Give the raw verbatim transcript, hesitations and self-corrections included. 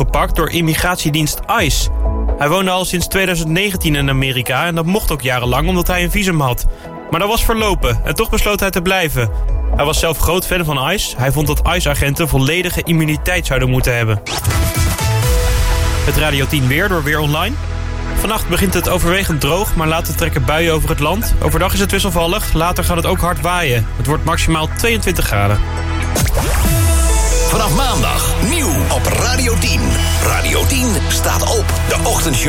opgepakt door immigratiedienst ICE. Hij woonde al sinds twintig negentien in Amerika en dat mocht ook jarenlang omdat hij een visum had. Maar dat was verlopen en toch besloot hij te blijven. Hij was zelf groot fan van ICE. Hij vond dat ICE-agenten volledige immuniteit zouden moeten hebben. Het Radio tien weer door Weer Online. Vannacht begint het overwegend droog, maar later trekken buien over het land. Overdag is het wisselvallig, later gaat het ook hard waaien. Het wordt maximaal tweeëntwintig graden. Vanaf maandag nieuw op Radio tien. Radio tien staat op de ochtendshow.